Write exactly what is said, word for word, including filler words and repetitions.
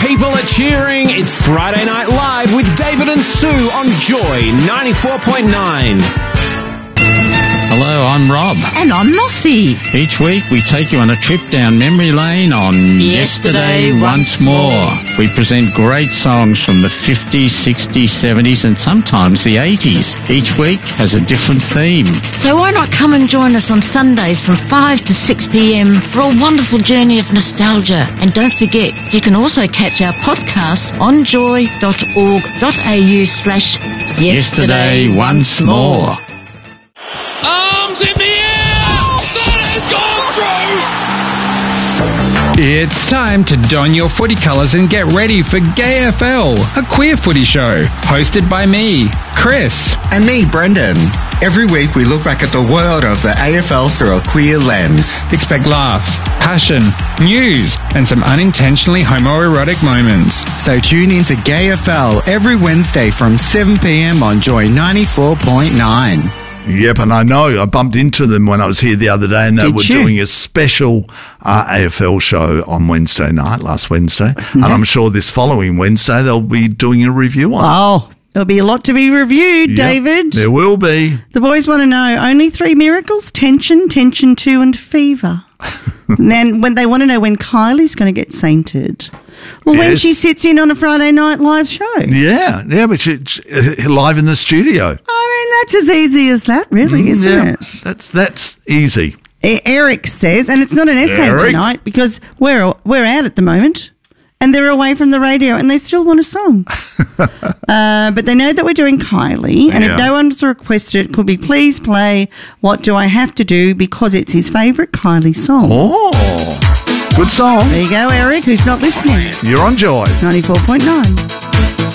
people are cheering. It's Friday Night Live with David and Sue on Joy ninety-four point nine. Hello, I'm Rob. And I'm Mossy. Each week we take you on a trip down memory lane on Yesterday, Yesterday Once More. We present great songs from the fifties, sixties, seventies and sometimes the eighties. Each week has a different theme. So why not come and join us on Sundays from five to six p.m. for a wonderful journey of nostalgia. And don't forget, you can also catch our podcasts on joy.org.au slash Yesterday Once More. Arms in the air! Oh, son has gone through! It's time to don your footy colours and get ready for Gay F L, a queer footy show, hosted by me, Chris. And me, Brendan. Every week we look back at the world of the A F L through a queer lens. Expect laughs, passion, news, and some unintentionally homoerotic moments. So tune in to Gay F L every Wednesday from seven p.m. on Joy ninety-four point nine. Yep, and I know I bumped into them when I was here the other day, and they Did were you? doing a special uh, A F L show on Wednesday night, last Wednesday. Mm-hmm. And I'm sure this following Wednesday they'll be doing a review on it. Oh, there'll be a lot to be reviewed, Yep, David. there will be. The boys want to know only three miracles: tension, tension two, and fever. And then when they want to know when Kylie's going to get sainted. Well, when Yes. she sits in on a Friday night live show. Yeah, yeah, but she, she, uh, live in the studio. I mean, that's as easy as that, really, isn't yeah, it? that's that's easy. E- Eric says, and it's not an essay Eric. tonight because we're we're out at the moment, and they're away from the radio, and they still want a song. uh, but they know that we're doing Kylie, and Yeah. if no one's requested it, could be please play "What Do I Have to Do" because it's his favourite Kylie song. Oh, good song. There you go, Eric, who's not listening. You're on Joy. ninety-four point nine.